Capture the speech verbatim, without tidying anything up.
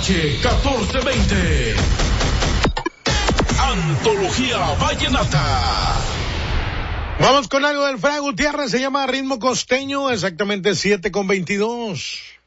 H catorce veinte. Antología Vallenata. Vamos con algo del Fray Gutiérrez, se llama Ritmo Costeño, exactamente siete con veintidós.